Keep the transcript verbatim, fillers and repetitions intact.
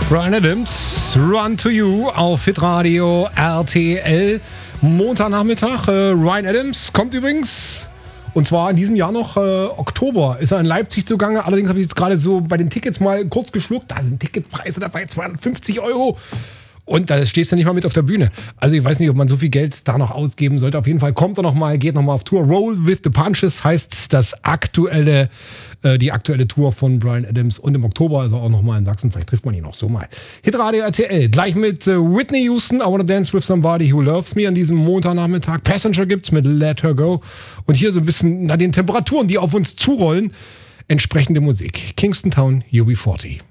Bryan Adams, Run to You auf Hitradio R T L. Montagnachmittag. Äh, Ryan Adams kommt übrigens, und zwar in diesem Jahr noch äh, Oktober, ist er in Leipzig zugange. Allerdings habe ich jetzt gerade so bei den Tickets mal kurz geschluckt. Da sind Ticketpreise dabei, zweihundertfünfzig Euro. Und da stehst du nicht mal mit auf der Bühne. Also ich weiß nicht, ob man so viel Geld da noch ausgeben sollte. Auf jeden Fall kommt er noch mal, geht noch mal auf Tour. Roll with the Punches heißt das aktuelle, äh, die aktuelle Tour von Bryan Adams. Und im Oktober ist er auch noch mal in Sachsen. Vielleicht trifft man ihn auch so mal. Hitradio R T L. Gleich mit äh, Whitney Houston. I Wanna Dance with Somebody Who Loves Me an diesem Montagnachmittag. Passenger gibt's mit Let Her Go. Und hier so ein bisschen, na, den Temperaturen, die auf uns zurollen, entsprechende Musik. Kingston Town U B vierzig.